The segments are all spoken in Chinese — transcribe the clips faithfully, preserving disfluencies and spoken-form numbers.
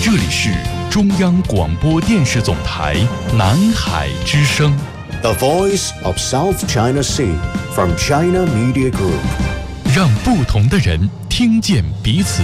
这里是中央广播电视总台南海之声 The Voice of South China Sea from China Media Group， 让不同的人听见彼此。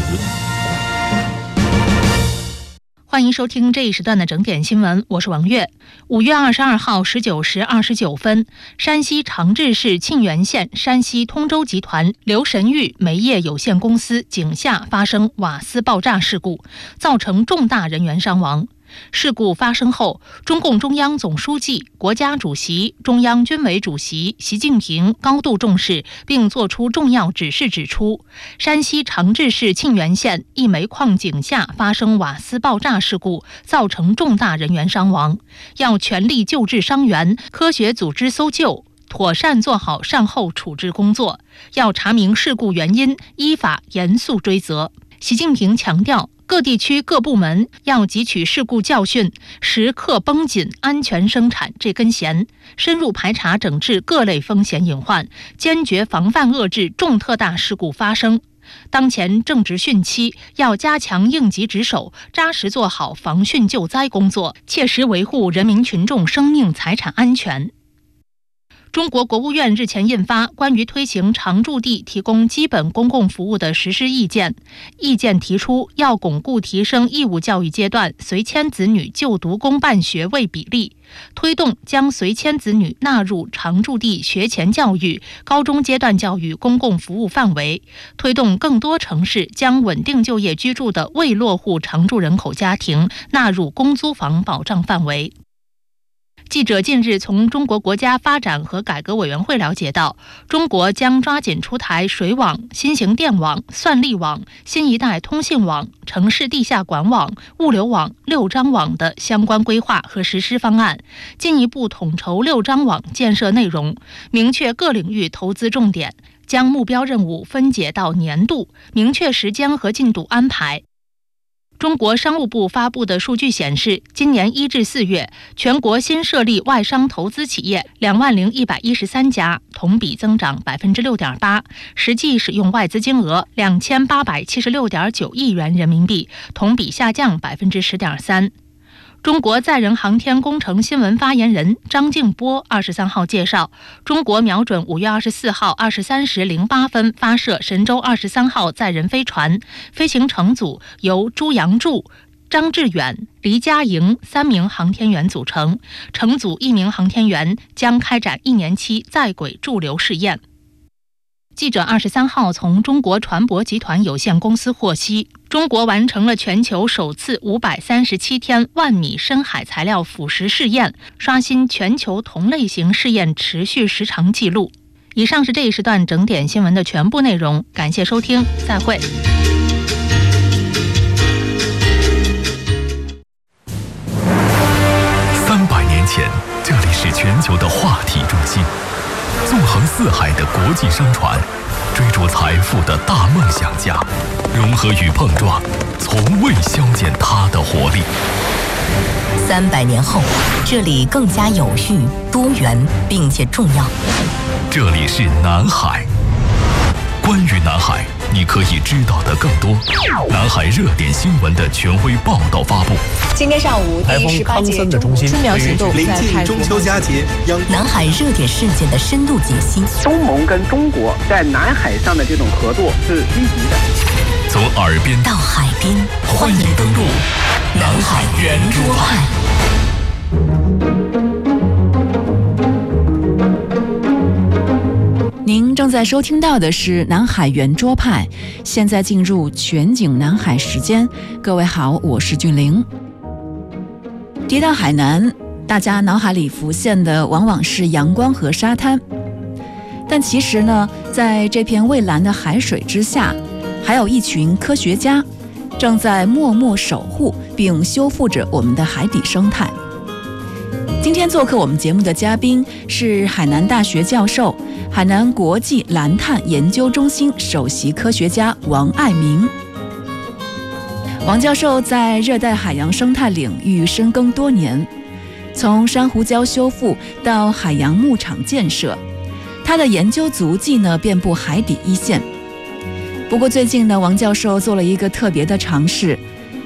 欢迎收听这一时段的整点新闻，我是王悦。五月二十二号十九时二十九分，山西长治市沁源县山西通州集团刘神玉煤业有限公司井下发生瓦斯爆炸事故，造成重大人员伤亡。事故发生后，中共中央总书记、国家主席、中央军委主席习近平高度重视，并作出重要指示，指出山西长治市沁源县一煤矿井下发生瓦斯爆炸事故，造成重大人员伤亡，要全力救治伤员，科学组织搜救，妥善做好善后处置工作，要查明事故原因，依法严肃追责。习近平强调，各地区各部门要汲取事故教训，时刻绷紧安全生产这根弦，深入排查整治各类风险隐患，坚决防范遏制重特大事故发生。当前正值汛期，要加强应急值守，扎实做好防汛救灾工作，切实维护人民群众生命财产安全。中国国务院日前印发关于推行常住地提供基本公共服务的实施意见，意见提出要巩固提升义务教育阶段随迁子女就读公办学位比例，推动将随迁子女纳入常住地学前教育、高中阶段教育公共服务范围，推动更多城市将稳定就业居住的未落户常住人口家庭纳入公租房保障范围。记者近日从中国国家发展和改革委员会了解到，中国将抓紧出台水网、新型电网、算力网、新一代通信网、城市地下管网、物流网、六张网的相关规划和实施方案，进一步统筹六张网建设内容，明确各领域投资重点，将目标任务分解到年度，明确时间和进度安排。中国商务部发布的数据显示，今年一至四月，全国新设立外商投资企业两万零一百一十三家，同比增长百分之六点八，实际使用外资金额两千八百七十六点九亿元人民币，同比下降百分之十点三。中国载人航天工程新闻发言人张静波二十三号介绍，中国瞄准五月二十四号二十三时零八分发射神舟二十三号载人飞船，飞行乘组由朱杨柱、张志远、黎佳莹三名航天员组成，乘组一名航天员将开展一年期在轨驻留试验。记者二十三号从中国船舶集团有限公司获悉，中国完成了全球首次五百三十七天万米深海材料腐蚀试验，刷新全球同类型试验持续时长纪录。以上是这一时段整点新闻的全部内容，感谢收听，再会。 三百年前，这里是全球的话题中心。纵横四海的国际商船，追逐财富的大梦想家，融合与碰撞，从未消减它的活力。 三百年后，这里更加有序、多元，并且重要。 这里是南海。关于南海，你可以知道的更多。南海热点新闻的权威报道发布。 今天上午，第十八届春苗行动临近中秋佳节， 南海热点事件的深度解析。 东盟跟中国在南海上的这种合作是积极的。 从耳边到海边， 欢迎登陆南海圆桌派。 您正在收听到的是南海圆桌派，现在进入全景南海时间。各位好，我是俊玲。提到海南，大家脑海里浮现的往往是阳光和沙滩，但其实呢，在这片蔚蓝的海水之下，还有一群科学家正在默默守护并修复着我们的海底生态。今天做客我们节目的嘉宾是海南大学教授、海南国际蓝碳研究中心首席科学家王爱民。王教授在热带海洋生态领域深耕多年，从珊瑚礁修复到海洋牧场建设，他的研究足迹呢遍布海底一线。不过最近呢，王教授做了一个特别的尝试，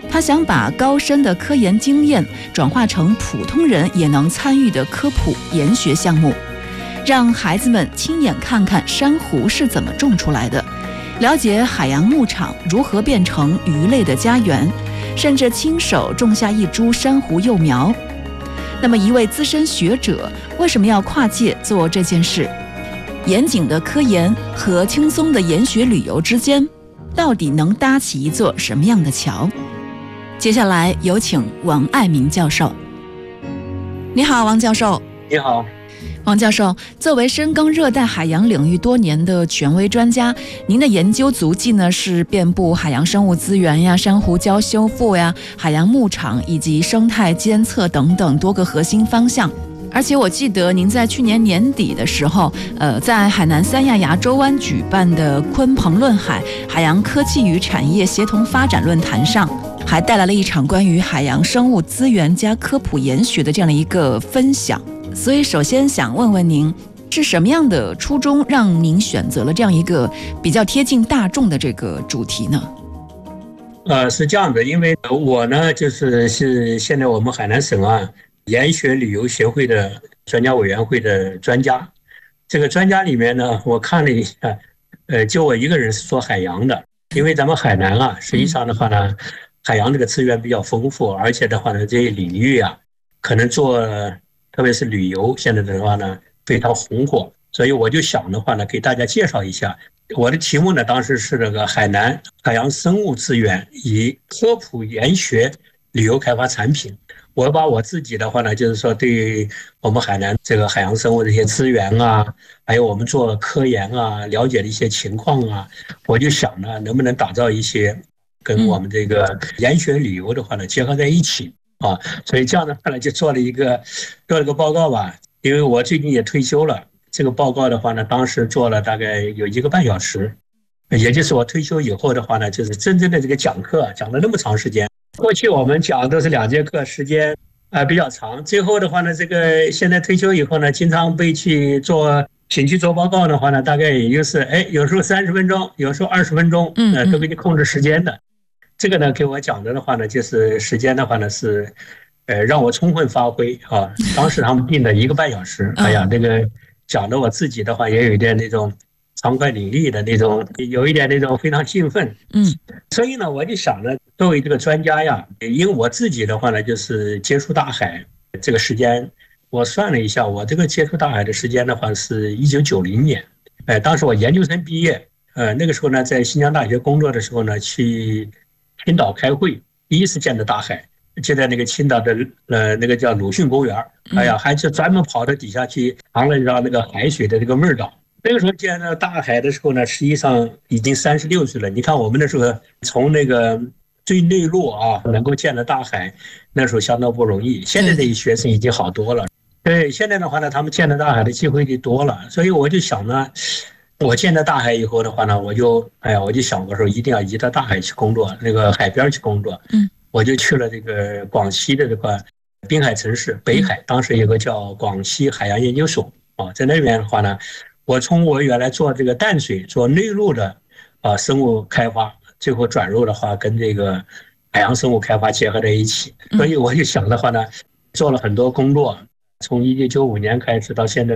他想把高深的科研经验转化成普通人也能参与的科普研学项目，让孩子们亲眼看看珊瑚是怎么种出来的，了解海洋牧场如何变成鱼类的家园，甚至亲手种下一株珊瑚幼苗。那么一位资深学者为什么要跨界做这件事？严谨的科研和轻松的研学旅游之间，到底能搭起一座什么样的桥？接下来有请王爱民教授。你好，王教授。 你好。 王教授，作为深耕热带海洋领域多年的权威专家，您的研究足迹呢是遍布海洋生物资源呀、珊瑚礁修复呀、海洋牧场以及生态监测等等多个核心方向。而且我记得您在去年年底的时候，呃，在海南三亚亚洲湾举办的鲲鹏论海海洋科技与产业协同发展论坛上，还带来了一场关于海洋生物资源加科普研学的这样的一个分享。所以首先想问问您，是什么样的初衷让您选择了这样一个比较贴近大众的这个主题呢？ 呃，是这样的，因为我呢就是是现在我们海南省啊研学旅游协会的专家委员会的专家。这个专家里面呢，我看了一下，呃，就我一个人是做海洋的，因为咱们海南啊，实际上的话呢，海洋这个资源比较丰富，而且的话呢，这些领域啊，可能做特别是旅游，现在的话呢非常红火，所以我就想的话呢，给大家介绍一下。我的题目呢，当时是这个海南海洋生物资源以科普研学旅游开发产品。我把我自己的话呢，就是说对我们海南这个海洋生物这些资源啊，还有我们做科研啊，了解的一些情况啊，我就想呢，能不能打造一些跟我们这个研学旅游的话呢结合在一起啊，所以这样的话呢，就做了一个做了个报告吧。因为我最近也退休了，这个报告的话呢，当时做了大概有一个半小时，也就是我退休以后的话呢，就是真正的这个讲课讲了那么长时间。过去我们讲都是两节课，时间啊、呃、比较长。最后的话呢，这个现在退休以后呢，经常被去做请去做报告的话呢，大概也就是哎，有时候三十分钟，有时候二十分钟，呃，都给你控制时间的。这个呢，给我讲的的话呢，就是时间的话呢是，呃，让我充分发挥啊。当时他们定的一个半小时，哎呀，这个讲的我自己的话也有一点那种畅快淋漓的那种，有一点那种非常兴奋。嗯，所以呢，我就想呢，作为这个专家呀，因为我自己的话呢，就是接触大海这个时间，我算了一下，我这个接触大海的时间的话是一九九零年，哎，当时我研究生毕业，呃，那个时候呢，在新疆大学工作的时候呢，去青岛开会，第一次见到大海，就在那个青岛的呃那个叫鲁迅公园，哎呀，还是专门跑到底下去尝了一尝那个海水的这个味道。那个时候见到大海的时候呢，实际上已经三十六岁了。你看我们那时候从那个最内陆啊，能够见到大海，那时候相当不容易。现在的学生已经好多了。对，现在的话呢，他们见到大海的机会就多了。所以我就想呢，我见到大海以后的话呢，我就哎呀，我就想过说一定要移到大海去工作，那个海边去工作。嗯，我就去了这个广西的这个滨海城市北海，当时有个叫广西海洋研究所啊，在那边的话呢。我从我原来做这个淡水做内陆的啊生物开发，最后转入的话跟这个海洋生物开发结合在一起，所以我就想的话呢，做了很多工作，从一九九五年开始到现在